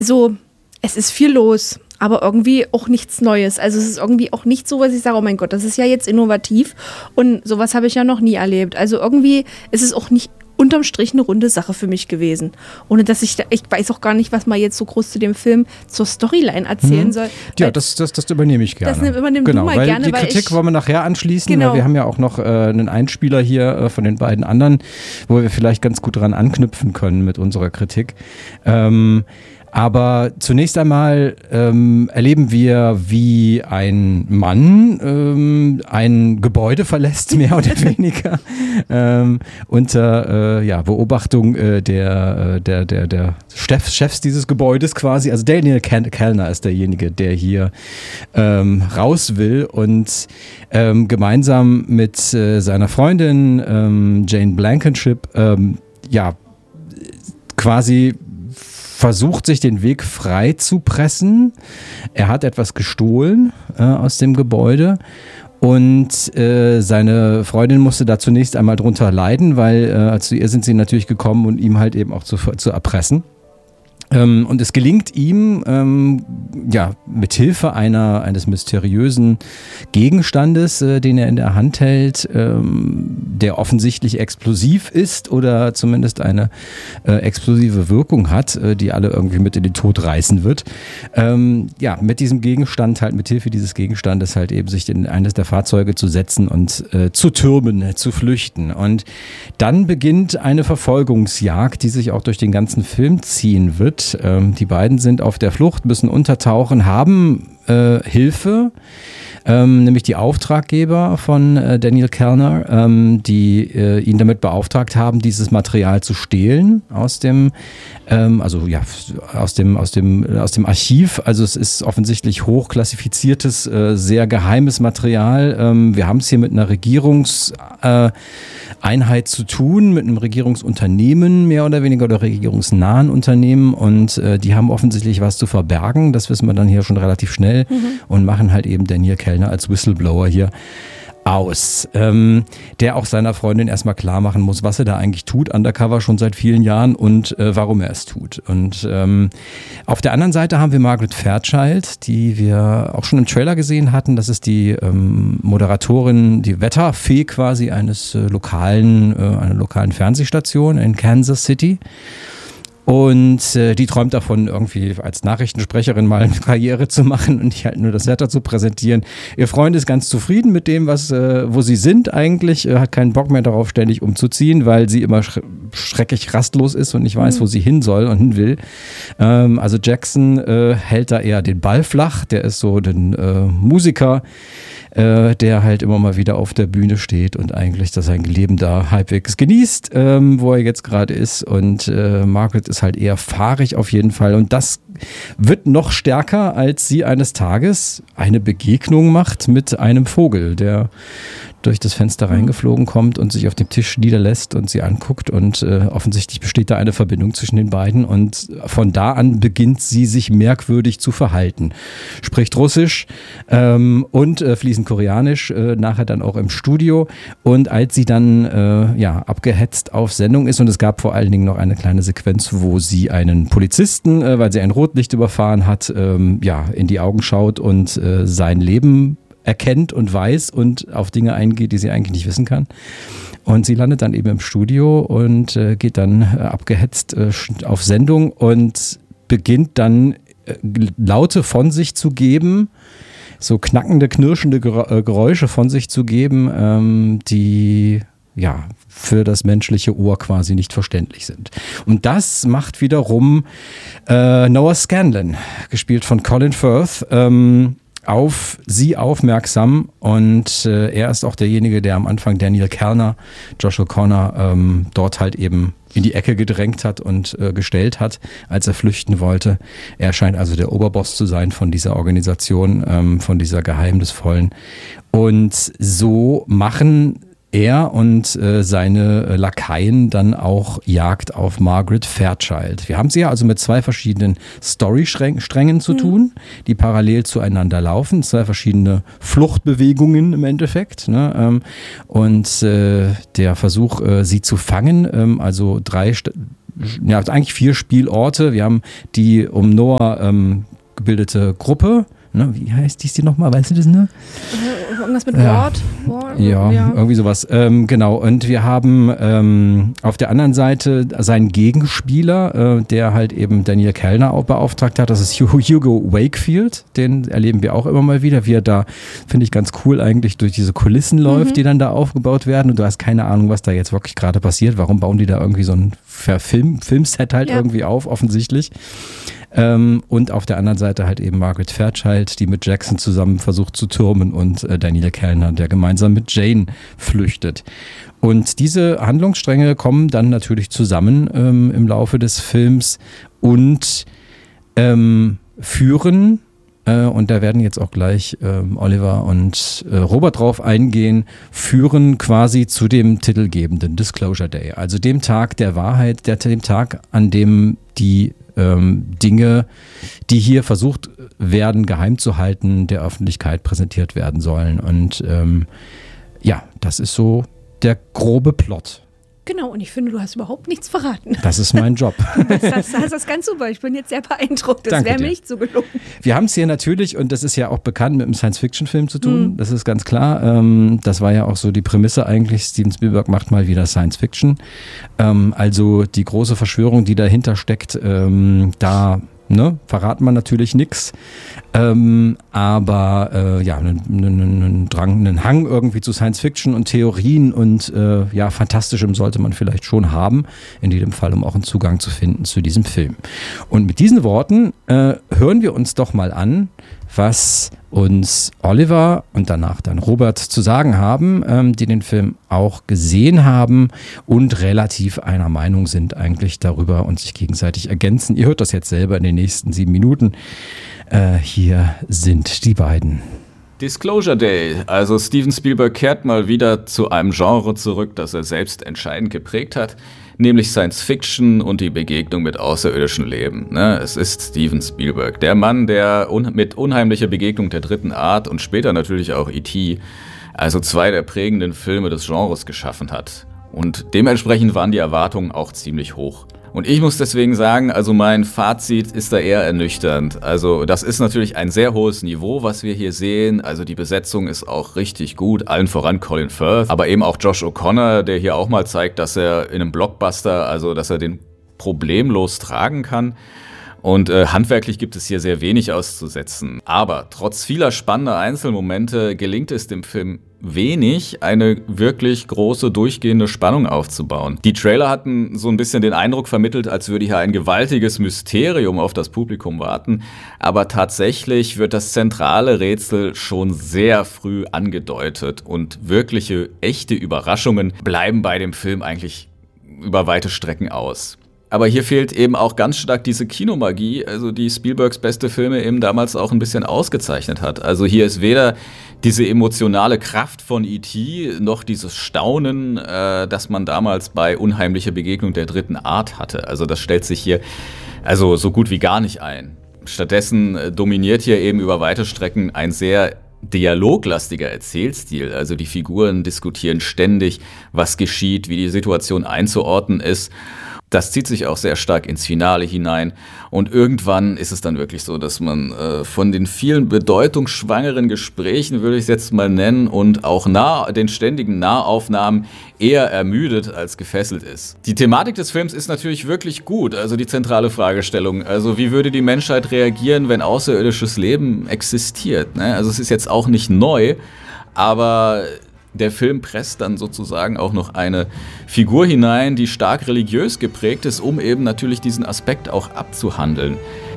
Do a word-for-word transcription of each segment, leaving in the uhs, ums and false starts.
so, es ist viel los, aber irgendwie auch nichts Neues. Also es ist irgendwie auch nicht so, was ich sage, oh mein Gott, das ist ja jetzt innovativ und sowas habe ich ja noch nie erlebt. Also irgendwie ist es auch nicht unterm Strich eine runde Sache für mich gewesen. Ohne dass ich, da, ich weiß auch gar nicht, was man jetzt so groß zu dem Film zur Storyline erzählen mhm. soll. Ja, das, das, das übernehme ich gerne. Das übernehme genau, du mal weil gerne. Die weil Kritik ich, wollen wir nachher anschließen, genau. weil wir haben ja auch noch äh, einen Einspieler hier äh, von den beiden anderen, wo wir vielleicht ganz gut dran anknüpfen können mit unserer Kritik. Ähm, Aber zunächst einmal ähm, erleben wir, wie ein Mann ähm, ein Gebäude verlässt, mehr oder weniger, ähm, unter äh, ja, Beobachtung äh, der, der, der, der Chefs, Chefs dieses Gebäudes quasi. Also Daniel Kellner ist derjenige, der hier ähm, raus will und ähm, gemeinsam mit äh, seiner Freundin ähm, Jane Blankenship ähm, ja, quasi versucht, sich den Weg frei zu pressen. Er hat etwas gestohlen äh, aus dem Gebäude und äh, seine Freundin musste da zunächst einmal drunter leiden, weil äh, zu ihr sind sie natürlich gekommen, um ihm halt eben auch zu, zu erpressen. Ähm, und es gelingt ihm, ähm, ja, mit Hilfe einer, eines mysteriösen Gegenstandes, äh, den er in der Hand hält, ähm, der offensichtlich explosiv ist oder zumindest eine äh, explosive Wirkung hat, äh, die alle irgendwie mit in den Tod reißen wird. Ähm, ja, mit diesem Gegenstand halt, mit Hilfe dieses Gegenstandes halt eben sich in eines der Fahrzeuge zu setzen und äh, zu türmen, äh, zu flüchten. Und dann beginnt eine Verfolgungsjagd, die sich auch durch den ganzen Film ziehen wird. Ähm, die beiden sind auf der Flucht, müssen untertauchen, haben äh, Hilfe, ähm, nämlich die Auftraggeber von äh, Daniel Kellner, ähm, die äh, ihn damit beauftragt haben, dieses Material zu stehlen aus dem, ähm, also ja, aus dem, aus dem, aus dem Archiv. Also es ist offensichtlich hochklassifiziertes, äh, sehr geheimes Material. Ähm, wir haben es hier mit einer Regierungseinheit äh, zu tun, mit einem Regierungsunternehmen mehr oder weniger oder regierungsnahen Unternehmen und äh, die haben offensichtlich was zu verbergen. Das wissen wir dann hier schon relativ schnell mhm. und machen halt eben Daniel Kellner als Whistleblower hier aus, ähm, der auch seiner Freundin erstmal klar machen muss, was er da eigentlich tut, undercover schon seit vielen Jahren und äh, warum er es tut. Und ähm, auf der anderen Seite haben wir Margaret Fairchild, die wir auch schon im Trailer gesehen hatten. Das ist die ähm, Moderatorin, die Wetterfee quasi eines äh, lokalen, äh, einer lokalen Fernsehstation in Kansas City. Und äh, die träumt davon, irgendwie als Nachrichtensprecherin mal eine Karriere zu machen und nicht halt nur das Wetter zu präsentieren. Ihr Freund ist ganz zufrieden mit dem, was, äh, wo sie sind eigentlich, äh, hat keinen Bock mehr darauf, ständig umzuziehen, weil sie immer sch- schrecklich rastlos ist und nicht weiß, mhm. wo sie hin soll und hin will. Ähm, also Jackson äh, hält da eher den Ball flach, der ist so ein äh, Musiker, Äh, der halt immer mal wieder auf der Bühne steht und eigentlich das sein Leben da halbwegs genießt, ähm, wo er jetzt gerade ist. Und äh, Margaret ist halt eher fahrig auf jeden Fall. Und das wird noch stärker, als sie eines Tages eine Begegnung macht mit einem Vogel, der durch das Fenster reingeflogen kommt und sich auf dem Tisch niederlässt und sie anguckt und äh, offensichtlich besteht da eine Verbindung zwischen den beiden und von da an beginnt sie sich merkwürdig zu verhalten. Spricht Russisch ähm, und äh, fließend Koreanisch, äh, nachher dann auch im Studio und als sie dann äh, ja abgehetzt auf Sendung ist und es gab vor allen Dingen noch eine kleine Sequenz, wo sie einen Polizisten, äh, weil sie ein Rotlicht überfahren hat, ähm, ja in die Augen schaut und äh, sein Leben erkennt und weiß und auf Dinge eingeht, die sie eigentlich nicht wissen kann. Und sie landet dann eben im Studio und äh, geht dann äh, abgehetzt äh, auf Sendung und beginnt dann äh, Laute von sich zu geben, so knackende, knirschende Geräusche von sich zu geben, ähm, die ja für das menschliche Ohr quasi nicht verständlich sind. Und das macht wiederum äh, Noah Scanlon, gespielt von Colin Firth, ähm, auf sie aufmerksam und äh, er ist auch derjenige, der am Anfang Daniel Kellner, Josh O'Connor ähm, dort halt eben in die Ecke gedrängt hat und äh, gestellt hat, als er flüchten wollte. Er scheint also der Oberboss zu sein von dieser Organisation, ähm, von dieser geheimnisvollen. Und so machen er und äh, seine Lakaien dann auch Jagd auf Margaret Fairchild. Wir haben sie ja also mit zwei verschiedenen Storysträngen zu tun, die parallel zueinander laufen. Zwei verschiedene Fluchtbewegungen im Endeffekt. Ne? Ähm, und äh, der Versuch, äh, sie zu fangen, ähm, also drei St- ja, eigentlich vier Spielorte. Wir haben die um Noah ähm, gebildete Gruppe. Ne, wie heißt dies die nochmal? Weißt du das, ne? Irgendwas mit ja. Wort? Wort? Ja, ja, irgendwie sowas. Ähm, genau. Und wir haben ähm, auf der anderen Seite seinen Gegenspieler, äh, der halt eben Daniel Kellner auch beauftragt hat. Das ist Hugo Wakefield. Den erleben wir auch immer mal wieder, wie er da, finde ich ganz cool eigentlich, durch diese Kulissen läuft, mhm. die dann da aufgebaut werden. Und du hast keine Ahnung, was da jetzt wirklich gerade passiert. Warum bauen die da irgendwie so ein Film, Filmset halt ja. irgendwie auf, offensichtlich. Ähm, und auf der anderen Seite halt eben Margaret Fairchild, die mit Jackson zusammen versucht zu türmen, und äh, Daniel Kellner, der gemeinsam mit Jane flüchtet. Und diese Handlungsstränge kommen dann natürlich zusammen ähm, im Laufe des Films und ähm, führen, äh, und da werden jetzt auch gleich äh, Oliver und äh, Robert drauf eingehen, führen quasi zu dem titelgebenden Disclosure Day, also dem Tag der Wahrheit, der, dem Tag, an dem die Ähm, Dinge, die hier versucht werden, geheim zu halten, der Öffentlichkeit präsentiert werden sollen. Und ähm, ja, das ist so der grobe Plot. Genau, und ich finde, du hast überhaupt nichts verraten. Das ist mein Job. Das, das, das ist ganz super. Ich bin jetzt sehr beeindruckt. Das wäre mir nicht so gelungen. Wir haben es hier natürlich, und das ist ja auch bekannt, mit einem Science-Fiction-Film zu tun. Mhm. Das ist ganz klar. Ähm, das war ja auch so die Prämisse eigentlich. Steven Spielberg macht mal wieder Science-Fiction. Ähm, also die große Verschwörung, die dahinter steckt, ähm, da ne, verraten wir natürlich nichts. Ähm, aber äh, ja, einen, einen Drang, einen Hang irgendwie zu Science-Fiction und Theorien und äh, ja, Fantastischem sollte man vielleicht schon haben, in jedem Fall, um auch einen Zugang zu finden zu diesem Film. Und mit diesen Worten äh, hören wir uns doch mal an, was uns Oliver und danach dann Robert zu sagen haben, ähm, die den Film auch gesehen haben und relativ einer Meinung sind eigentlich darüber und sich gegenseitig ergänzen. Ihr hört das jetzt selber in den nächsten sieben Minuten. Äh, hier sind die beiden. Disclosure Day. Also Steven Spielberg kehrt mal wieder zu einem Genre zurück, das er selbst entscheidend geprägt hat, nämlich Science Fiction und die Begegnung mit außerirdischen Leben. Ne? Es ist Steven Spielberg, der Mann, der un- mit unheimlicher Begegnung der dritten Art und später natürlich auch E T, also zwei der prägenden Filme des Genres geschaffen hat. Und dementsprechend waren die Erwartungen auch ziemlich hoch. Und ich muss deswegen sagen, also mein Fazit ist da eher ernüchternd. Also das ist natürlich ein sehr hohes Niveau, was wir hier sehen. Also die Besetzung ist auch richtig gut, allen voran Colin Firth, aber eben auch Josh O'Connor, der hier auch mal zeigt, dass er in einem Blockbuster, also dass er den problemlos tragen kann. Und äh, handwerklich gibt es hier sehr wenig auszusetzen. Aber trotz vieler spannender Einzelmomente gelingt es dem Film wenig, eine wirklich große, durchgehende Spannung aufzubauen. Die Trailer hatten so ein bisschen den Eindruck vermittelt, als würde hier ein gewaltiges Mysterium auf das Publikum warten. Aber tatsächlich wird das zentrale Rätsel schon sehr früh angedeutet. Und wirkliche, echte Überraschungen bleiben bei dem Film eigentlich über weite Strecken aus. Aber hier fehlt eben auch ganz stark diese Kinomagie, also die Spielbergs beste Filme eben damals auch ein bisschen ausgezeichnet hat. Also hier ist weder diese emotionale Kraft von E T noch dieses Staunen, äh, das man damals bei Unheimliche Begegnung der dritten Art hatte. Also das stellt sich hier also so gut wie gar nicht ein. Stattdessen äh, dominiert hier eben über weite Strecken ein sehr dialoglastiger Erzählstil. Also die Figuren diskutieren ständig, was geschieht, wie die Situation einzuordnen ist. Das zieht sich auch sehr stark ins Finale hinein. Und irgendwann ist es dann wirklich so, dass man äh, von den vielen bedeutungsschwangeren Gesprächen, würde ich es jetzt mal nennen, und auch nah, den ständigen Nahaufnahmen eher ermüdet als gefesselt ist. Die Thematik des Films ist natürlich wirklich gut, also die zentrale Fragestellung. Also wie würde die Menschheit reagieren, wenn außerirdisches Leben existiert? Ne? Also es ist jetzt auch nicht neu, aber der Film presst dann sozusagen auch noch eine Figur hinein, die stark religiös geprägt ist, um eben natürlich diesen Aspekt auch abzuhandeln.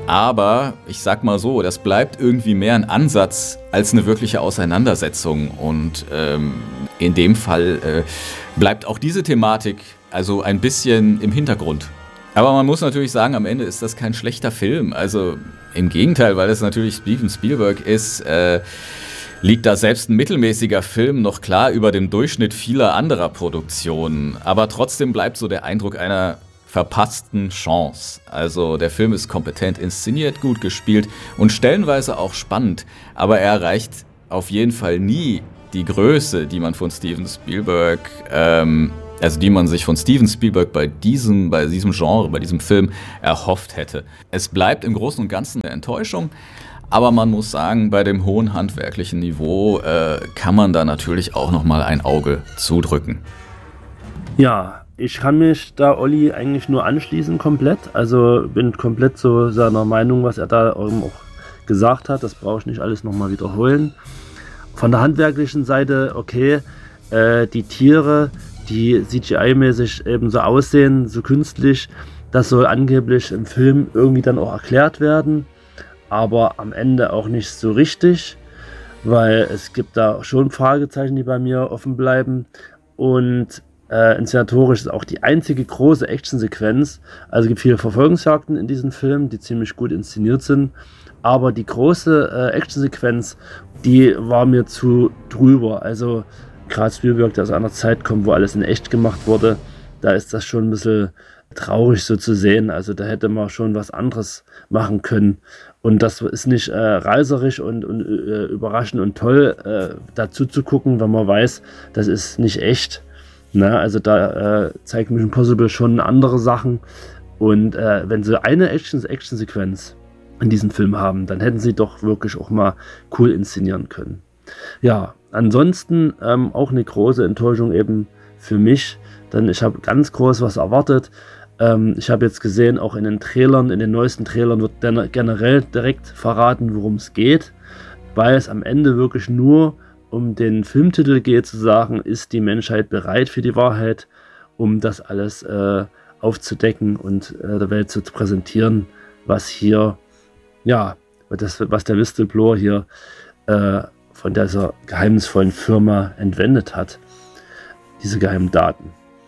Aber ich sag mal so, das bleibt irgendwie mehr ein Ansatz als eine wirkliche Auseinandersetzung. Und ähm, in dem Fall äh, bleibt auch diese Thematik also ein bisschen im Hintergrund. Aber man muss natürlich sagen, am Ende ist das kein schlechter Film. Also im Gegenteil, weil es natürlich Steven Spielberg ist, äh, liegt da selbst ein mittelmäßiger Film noch klar über dem Durchschnitt vieler anderer Produktionen. Aber trotzdem bleibt so der Eindruck einer verpassten Chance. Also der Film ist kompetent inszeniert, gut gespielt und stellenweise auch spannend. Aber er erreicht auf jeden Fall nie die Größe, die man von Steven Spielberg ähm, Also die man sich von Steven Spielberg bei diesem, bei diesem Genre, bei diesem Film erhofft hätte. Es bleibt im Großen und Ganzen eine Enttäuschung, aber man muss sagen, bei dem hohen handwerklichen Niveau äh, kann man da natürlich auch nochmal ein Auge zudrücken. Ja, ich kann mich da Olli eigentlich nur anschließen komplett. Also bin komplett so seiner Meinung, was er da auch gesagt hat. Das brauche ich nicht alles nochmal wiederholen. Von der handwerklichen Seite, okay, äh, die Tiere, die C G I-mäßig eben so aussehen, so künstlich, das soll angeblich im Film irgendwie dann auch erklärt werden, aber am Ende auch nicht so richtig, weil es gibt da schon Fragezeichen, die bei mir offen bleiben. Und Äh, inszenatorisch ist auch die einzige große Actionsequenz. Also es gibt viele Verfolgungsjagden in diesem Film, die ziemlich gut inszeniert sind. Aber die große äh, Actionsequenz, die war mir zu drüber. Also gerade Spielberg, der aus einer Zeit kommt, wo alles in echt gemacht wurde, da ist das schon ein bisschen traurig so zu sehen. Also da hätte man schon was anderes machen können. Und das ist nicht äh, reißerisch und, und äh, überraschend und toll, äh, dazu zu gucken, wenn man weiß, das ist nicht echt. Na, also da äh, zeigt Mission Impossible schon andere Sachen. Und äh, wenn sie eine Action-Sequenz in diesem Film haben, dann hätten sie doch wirklich auch mal cool inszenieren können. Ja, ansonsten ähm, auch eine große Enttäuschung eben für mich, denn ich habe ganz groß was erwartet. Ähm, ich habe jetzt gesehen, auch in den Trailern, in den neuesten Trailern wird dann generell direkt verraten, worum es geht, weil es am Ende wirklich nur um den Filmtitel geht, zu sagen, ist die Menschheit bereit für die Wahrheit, um das alles äh, aufzudecken und äh, der Welt zu präsentieren, was hier, ja, das, was der Whistleblower hier äh, von dieser geheimnisvollen Firma entwendet hat, diese geheimen Daten.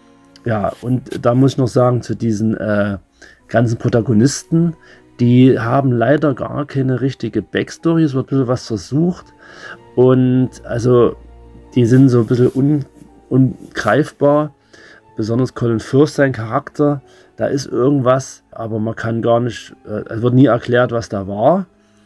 Ja, und da muss ich noch sagen, zu diesen äh, ganzen Protagonisten, die haben leider gar keine richtige Backstory, es wird ein bisschen was versucht. Und also die sind so ein bisschen un, ungreifbar, besonders Colin Firth, sein Charakter, da ist irgendwas, aber man kann gar nicht, äh, es wird nie erklärt, was da war.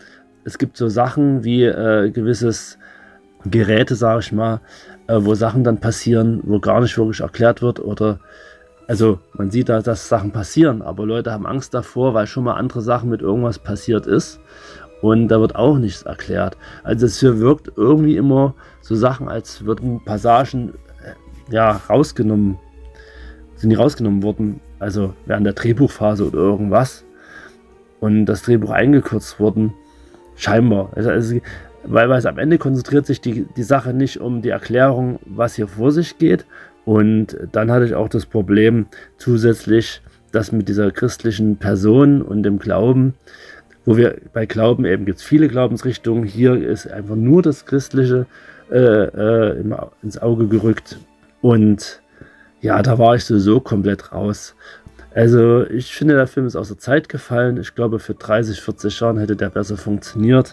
Es gibt so Sachen wie äh, gewisses Geräte, sage ich mal, äh, wo Sachen dann passieren, wo gar nicht wirklich erklärt wird oder, also man sieht da, dass Sachen passieren, aber Leute haben Angst davor, weil schon mal andere Sachen mit irgendwas passiert ist. Und da wird auch nichts erklärt. Also es hier wirkt irgendwie immer so Sachen, als würden Passagen äh, ja, rausgenommen, sind die rausgenommen worden, also während der Drehbuchphase oder irgendwas. Und das Drehbuch eingekürzt worden, scheinbar. Also, also, weil, weil es am Ende konzentriert sich die, die Sache nicht um die Erklärung, was hier vor sich geht. Und dann hatte ich auch das Problem zusätzlich, dass mit dieser christlichen Person und dem Glauben, wo wir bei Glauben eben gibt es viele Glaubensrichtungen, hier ist einfach nur das Christliche äh, äh, ins Auge gerückt und ja, da war ich sowieso komplett raus. Also ich finde, der Film ist aus der Zeit gefallen. Ich glaube, für dreißig, vierzig Jahren hätte der besser funktioniert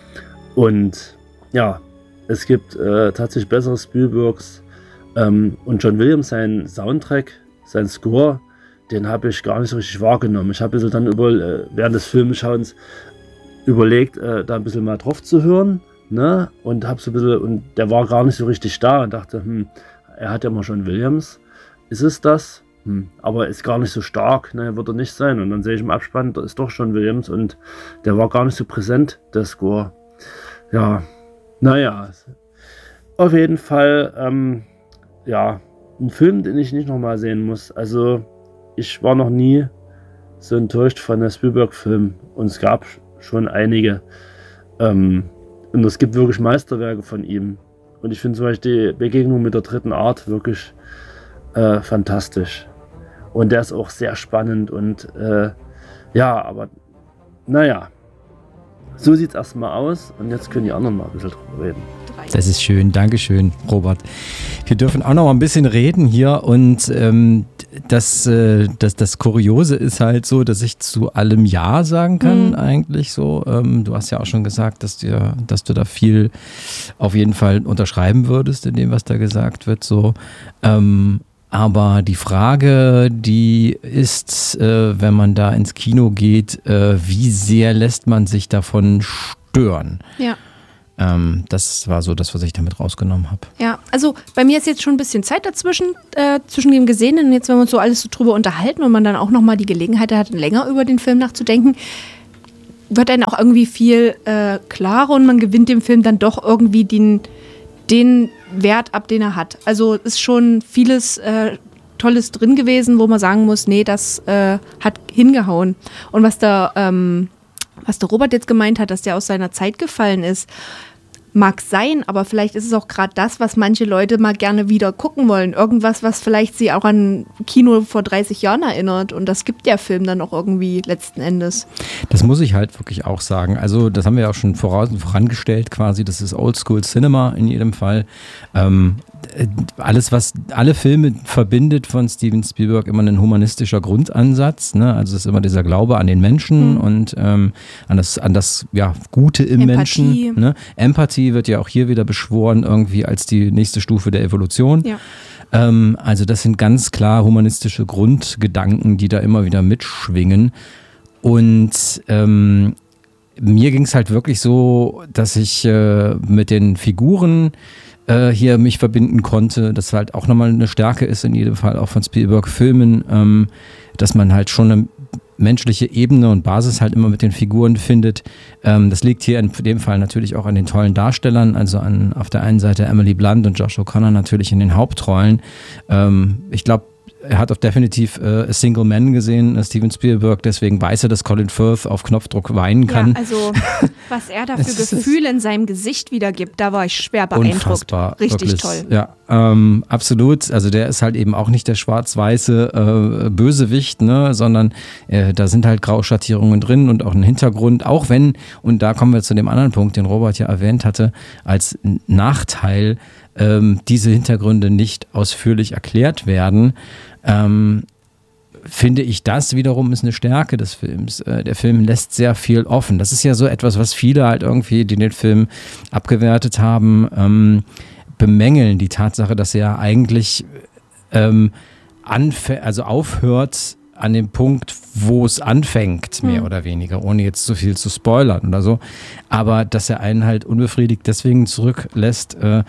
und ja, es gibt äh, tatsächlich bessere Spielbergs ähm, und John Williams, sein Soundtrack, sein Score, den habe ich gar nicht so richtig wahrgenommen. Ich habe ein bisschen dann über, äh, während des Filmschauens überlegt, äh, da ein bisschen mal drauf zu hören, ne? Und habe so ein bisschen, und der war gar nicht so richtig da und dachte, hm, er hat ja mal schon Williams. Ist es das? Hm, aber ist gar nicht so stark, ne? Wird er nicht sein. Und dann sehe ich im Abspann, da ist doch schon Williams und der war gar nicht so präsent, der Score. Ja, naja. Auf jeden Fall, ähm, ja, ein Film, den ich nicht nochmal sehen muss. Also, ich war noch nie so enttäuscht von der Spielberg-Film und es gab schon einige. Ähm, und es gibt wirklich Meisterwerke von ihm. Und ich finde zum Beispiel die Begegnung mit der dritten Art wirklich äh, fantastisch. Und der ist auch sehr spannend und äh, ja, aber naja, so sieht es erstmal aus und jetzt können die anderen mal ein bisschen drüber reden. Das ist schön, Dankeschön, Robert. Wir dürfen auch noch mal ein bisschen reden hier und ähm, das, äh, das, das Kuriose ist halt so, dass ich zu allem Ja sagen kann, mhm. eigentlich so. Ähm, du hast ja auch schon gesagt, dass, dir, dass du da viel auf jeden Fall unterschreiben würdest in dem, was da gesagt wird. So. Ähm, aber die Frage, die ist, äh, wenn man da ins Kino geht, äh, wie sehr lässt man sich davon stören? Ja. Ähm, das war so das, was ich damit rausgenommen habe. Ja, also bei mir ist jetzt schon ein bisschen Zeit dazwischen, äh, zwischen dem Gesehenen und jetzt, wenn wir uns so alles so drüber unterhalten und man dann auch nochmal die Gelegenheit hat, länger über den Film nachzudenken, wird dann auch irgendwie viel äh, klarer und man gewinnt dem Film dann doch irgendwie den, den Wert ab, den er hat. Also ist schon vieles äh, Tolles drin gewesen, wo man sagen muss, nee, das äh, hat hingehauen. Und was der, ähm, was der Robert jetzt gemeint hat, dass der aus seiner Zeit gefallen ist, mag sein, aber vielleicht ist es auch gerade das, was manche Leute mal gerne wieder gucken wollen. Irgendwas, was vielleicht sie auch an Kino vor dreißig Jahren erinnert. Und das gibt der Film dann auch irgendwie letzten Endes. Das muss ich halt wirklich auch sagen. Also das haben wir ja auch schon voraus, vorangestellt quasi. Das ist Oldschool Cinema in jedem Fall. Ähm, alles, was alle Filme verbindet von Steven Spielberg, immer ein humanistischer Grundansatz. Ne? Also es ist immer dieser Glaube an den Menschen mhm. und ähm, an das, an das ja, Gute im Empathie. Menschen. Ne? Empathie wird ja auch hier wieder beschworen irgendwie als die nächste Stufe der Evolution. Ja. Ähm, also das sind ganz klar humanistische Grundgedanken, die da immer wieder mitschwingen. Und ähm, mir ging es halt wirklich so, dass ich äh, mit den Figuren äh, hier mich verbinden konnte, das halt auch nochmal eine Stärke ist, in jedem Fall auch von Spielberg-Filmen, ähm, dass man halt schon eine menschliche Ebene und Basis halt immer mit den Figuren findet. Ähm, das liegt hier in dem Fall natürlich auch an den tollen Darstellern, also an auf der einen Seite Emily Blunt und Josh O'Connor natürlich in den Hauptrollen. Ähm, ich glaube, er hat auch definitiv äh, A Single Man gesehen, äh, Steven Spielberg, deswegen weiß er, dass Colin Firth auf Knopfdruck weinen kann. Ja, also was er da für Gefühle in seinem Gesicht wiedergibt, da war ich schwer beeindruckt. Unfassbar, richtig wirklich, toll. Ja, ähm, absolut. Also der ist halt eben auch nicht der schwarz-weiße äh, Bösewicht, ne, sondern äh, da sind halt Grauschattierungen drin und auch ein Hintergrund, auch wenn, und da kommen wir zu dem anderen Punkt, den Robert ja erwähnt hatte, als Nachteil, ähm, diese Hintergründe nicht ausführlich erklärt werden. Ähm, finde ich, das wiederum ist eine Stärke des Films. Äh, der Film lässt sehr viel offen. Das ist ja so etwas, was viele halt irgendwie, die den Film abgewertet haben, ähm, bemängeln. Die Tatsache, dass er eigentlich ähm, anf- also aufhört an dem Punkt, wo es anfängt, mehr mhm. oder weniger, ohne jetzt zu viel zu spoilern oder so. Aber dass er einen halt unbefriedigt deswegen zurücklässt, äh,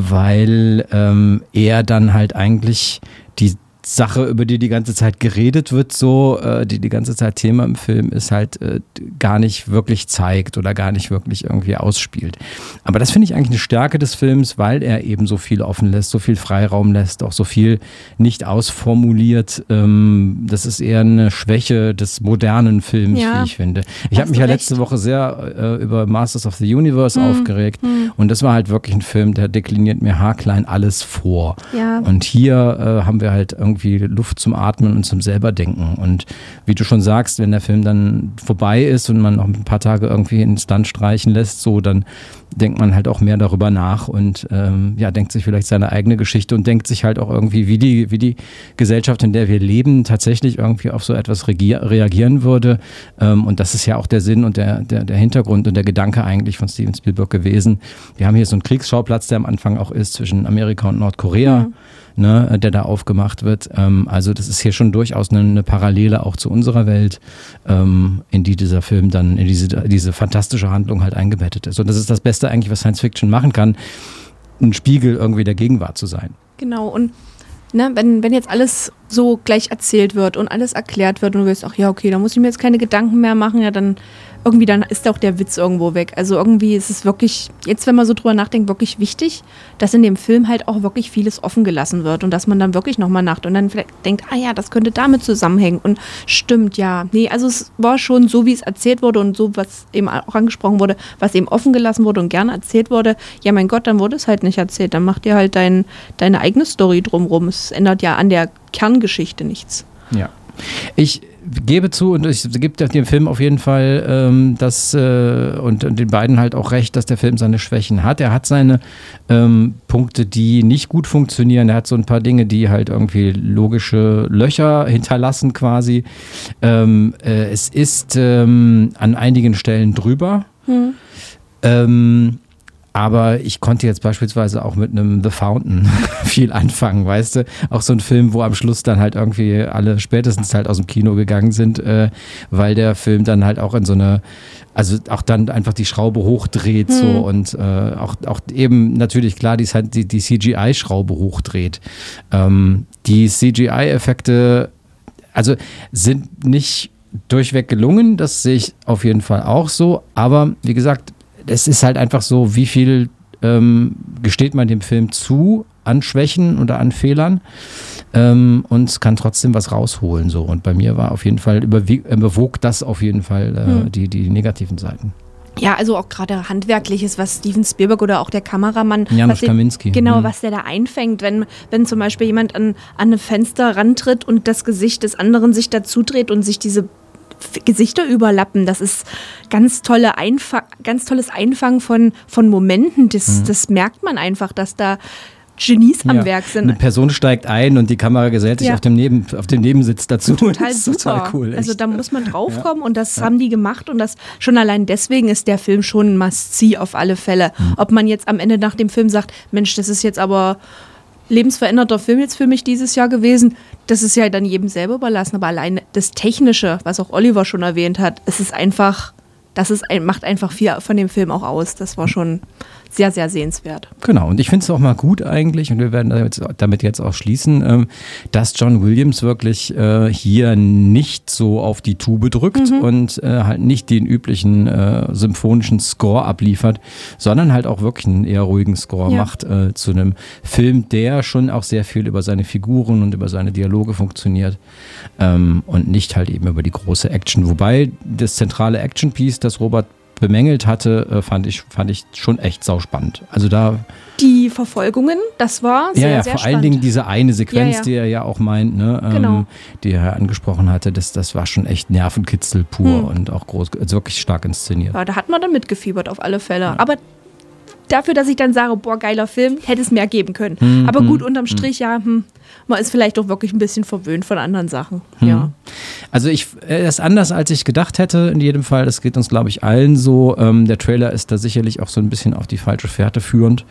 weil ähm, er dann halt eigentlich die Sache, über die die ganze Zeit geredet wird, so, äh, die die ganze Zeit Thema im Film ist, halt äh, gar nicht wirklich zeigt oder gar nicht wirklich irgendwie ausspielt. Aber das finde ich eigentlich eine Stärke des Films, weil er eben so viel offen lässt, so viel Freiraum lässt, auch so viel nicht ausformuliert. Ähm, das ist eher eine Schwäche des modernen Films, ja, wie ich finde. Ich habe mich ja letzte Woche sehr äh, über Masters of the Universe hm. aufgeregt hm. und das war halt wirklich ein Film, der dekliniert mir haarklein alles vor. Ja. Und hier äh, haben wir halt irgendwie irgendwie Luft zum Atmen und zum selberdenken. Und wie du schon sagst, wenn der Film dann vorbei ist und man noch ein paar Tage irgendwie ins Land streichen lässt, so, dann denkt man halt auch mehr darüber nach und ähm, ja, denkt sich vielleicht seine eigene Geschichte und denkt sich halt auch irgendwie, wie die, wie die Gesellschaft, in der wir leben, tatsächlich irgendwie auf so etwas regier- reagieren würde. Ähm, und das ist ja auch der Sinn und der, der, der Hintergrund und der Gedanke eigentlich von Steven Spielberg gewesen. Wir haben hier so einen Kriegsschauplatz, der am Anfang auch ist zwischen Amerika und Nordkorea. Mhm. Ne, der da aufgemacht wird. Ähm, also das ist hier schon durchaus eine, eine Parallele auch zu unserer Welt, ähm, in die dieser Film dann, in diese, diese fantastische Handlung halt eingebettet ist. Und das ist das Beste eigentlich, was Science Fiction machen kann, ein Spiegel irgendwie der Gegenwart zu sein. Genau, und ne, wenn, wenn jetzt alles so gleich erzählt wird und alles erklärt wird und du willst, ach ja, okay, da muss ich mir jetzt keine Gedanken mehr machen, ja, dann irgendwie dann ist auch der Witz irgendwo weg. Also irgendwie ist es wirklich, jetzt wenn man so drüber nachdenkt, wirklich wichtig, dass in dem Film halt auch wirklich vieles offen gelassen wird und dass man dann wirklich nochmal nachdenkt und dann vielleicht denkt, ah ja, das könnte damit zusammenhängen und stimmt, ja. Nee, also es war schon so, wie es erzählt wurde und so, was eben auch angesprochen wurde, was eben offen gelassen wurde und gerne erzählt wurde. Ja, mein Gott, dann wurde es halt nicht erzählt. Dann macht ihr halt dein, deine eigene Story drumrum. Es ändert ja an der Kerngeschichte nichts. Ja. Ich gebe zu und ich gebe dem Film auf jeden Fall ähm, das äh, und, und den beiden halt auch recht, dass der Film seine Schwächen hat. Er hat seine ähm, Punkte, die nicht gut funktionieren. Er hat so ein paar Dinge, die halt irgendwie logische Löcher hinterlassen quasi. Ähm, äh, es ist ähm, an einigen Stellen drüber. Hm. Ähm, Aber ich konnte jetzt beispielsweise auch mit einem The Fountain viel anfangen, weißt du? Auch so ein Film, wo am Schluss dann halt irgendwie alle spätestens halt aus dem Kino gegangen sind, äh, weil der Film dann halt auch in so eine, also auch dann einfach die Schraube hochdreht hm. so und äh, auch, auch eben natürlich klar, die, die, die C G I-Schraube hochdreht. Ähm, die C G I-Effekte, also sind nicht durchweg gelungen, das sehe ich auf jeden Fall auch so, aber wie gesagt, es ist halt einfach so, wie viel ähm, gesteht man dem Film zu an Schwächen oder an Fehlern ähm, und kann trotzdem was rausholen. So. Und bei mir war auf jeden Fall, überwog das auf jeden Fall äh, hm. die, die negativen Seiten. Ja, also auch gerade Handwerkliches, was Steven Spielberg oder auch der Kameramann, Janusz Kaminski. Genau, hm. was der da einfängt, wenn, wenn zum Beispiel jemand an, an ein Fenster rantritt und das Gesicht des anderen sich dazu dreht und sich diese Gesichter überlappen, das ist ganz tolle Einfa- ganz tolles Einfangen von, von Momenten, das, mhm. das merkt man einfach, dass da Genies am ja. Werk sind. Eine Person steigt ein und die Kamera gesellt sich ja. auf, dem Neben, auf dem Nebensitz dazu. Total das ist super. Total cool, echt. Also da muss man draufkommen ja. und das ja. haben die gemacht und das schon allein deswegen ist der Film schon ein Must-See auf alle Fälle. Mhm. Ob man jetzt am Ende nach dem Film sagt, Mensch, das ist jetzt aber lebensveränderter Film jetzt für mich dieses Jahr gewesen, das ist ja dann jedem selber überlassen, aber allein das Technische, was auch Oliver schon erwähnt hat, es ist einfach, das ist ein, macht einfach viel von dem Film auch aus. Das war schon sehr, sehr sehenswert. Genau, und ich finde es auch mal gut eigentlich, und wir werden damit, damit jetzt auch schließen, ähm, dass John Williams wirklich äh, hier nicht so auf die Tube drückt mhm. und äh, halt nicht den üblichen äh, symphonischen Score abliefert, sondern halt auch wirklich einen eher ruhigen Score ja. macht äh, zu einem Film, der schon auch sehr viel über seine Figuren und über seine Dialoge funktioniert ähm, und nicht halt eben über die große Action. Wobei das zentrale Action-Piece, das Robert bemängelt hatte, fand ich, fand ich schon echt sauspannend. Also da die Verfolgungen, das war sehr, ja, ja, sehr vor spannend. allen Dingen diese eine Sequenz, ja, ja. die er ja auch meint, ne, ähm, genau. die er angesprochen hatte, das, das war schon echt Nervenkitzel pur hm. und auch groß, also wirklich stark inszeniert. Ja, da hat man dann mitgefiebert auf alle Fälle. Ja. Aber dafür, dass ich dann sage, boah, geiler Film, hätte es mehr geben können. Hm, Aber gut, hm, unterm Strich, hm. ja, hm, man ist vielleicht auch wirklich ein bisschen verwöhnt von anderen Sachen. Hm. Ja. Also ich, er ist anders, als ich gedacht hätte, in jedem Fall. Das geht uns, glaube ich, allen so. Ähm, der Trailer ist da sicherlich auch so ein bisschen auf die falsche Fährte führend.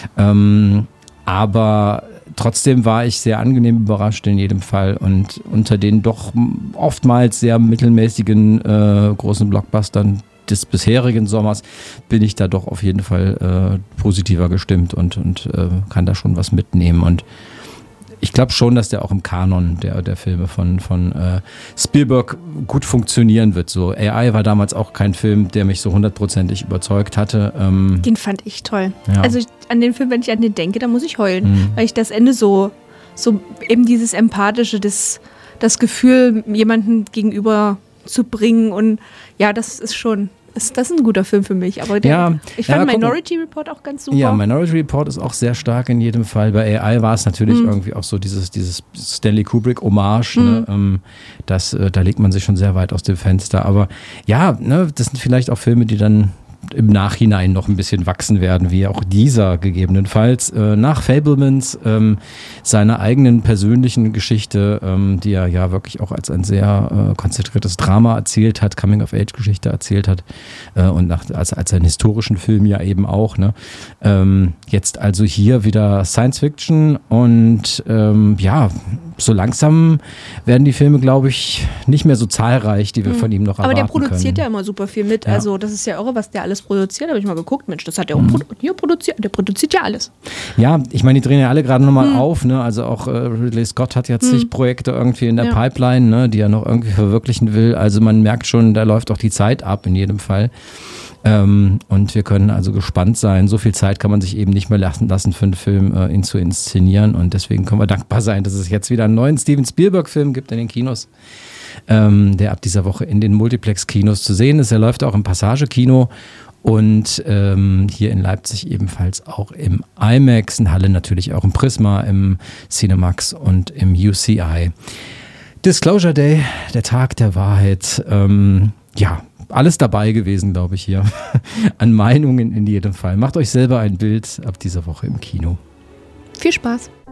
Ähm, aber trotzdem war ich sehr angenehm überrascht in jedem Fall. Und unter den doch oftmals sehr mittelmäßigen äh, großen Blockbustern des bisherigen Sommers bin ich da doch auf jeden Fall äh, positiver gestimmt und, und äh, kann da schon was mitnehmen. Und ich glaube schon, dass der auch im Kanon der, der Filme von, von äh, Spielberg gut funktionieren wird. So A I war damals auch kein Film, der mich so hundertprozentig überzeugt hatte. Ähm, den fand ich toll. Ja. Also ich, an den Film, wenn ich an den denke, da muss ich heulen, mhm. weil ich das Ende so, so eben dieses Empathische, das, das Gefühl, jemandem gegenüber zu bringen und ja, das ist schon... Ist das ein guter Film für mich, aber der, ja, ich fand ja, Minority Report auch ganz super. Ja, Minority Report ist auch sehr stark in jedem Fall. Bei A I war es natürlich mhm. irgendwie auch so dieses, dieses Stanley Kubrick-Hommage. Mhm. Ne? Ähm, das, äh, da legt man sich schon sehr weit aus dem Fenster. Aber ja, ne, das sind vielleicht auch Filme, die dann im Nachhinein noch ein bisschen wachsen werden, wie auch dieser gegebenenfalls. Äh, nach Fabelmans, ähm, seiner eigenen persönlichen Geschichte, ähm, die er ja wirklich auch als ein sehr äh, konzentriertes Drama erzählt hat, Coming-of-Age-Geschichte erzählt hat äh, und nach, als, als einen historischen Film ja eben auch. Ne? Ähm, jetzt also hier wieder Science-Fiction und ähm, ja, so langsam werden die Filme, glaube ich, nicht mehr so zahlreich, die wir mhm. von ihm noch Aber erwarten der produziert können. ja immer super viel mit. Ja. Also das ist ja irre, was der alles produziert. Da habe ich mal geguckt, Mensch, das hat er auch mhm. produ- hier produziert. Der produziert ja alles. Ja, ich meine, die drehen ja alle gerade nochmal mhm. auf. Ne? Also auch äh, Ridley Scott hat ja zig mhm. Projekte irgendwie in der ja. Pipeline, ne? die er noch irgendwie verwirklichen will. Also man merkt schon, da läuft auch die Zeit ab in jedem Fall. Ähm, und wir können also gespannt sein. So viel Zeit kann man sich eben nicht mehr lassen, lassen für einen Film, äh, ihn zu inszenieren. Und deswegen können wir dankbar sein, dass es jetzt wieder einen neuen Steven Spielberg-Film gibt in den Kinos, ähm, der ab dieser Woche in den Multiplex-Kinos zu sehen ist. Er läuft auch im Passage-Kino und ähm, hier in Leipzig ebenfalls auch im IMAX, in Halle natürlich auch im Prisma, im Cinemax und im U C I. Disclosure Day, der Tag der Wahrheit. Ähm, ja, alles dabei gewesen, glaube ich, hier. An Meinungen in jedem Fall. Macht euch selber ein Bild ab dieser Woche im Kino. Viel Spaß.